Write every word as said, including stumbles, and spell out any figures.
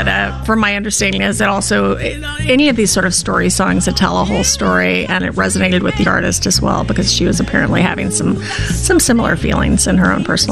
but uh, from my understanding is that also any of these sort of story songs that tell a whole story, and it resonated with the artist as well because she was apparently having some some similar feelings in her own personal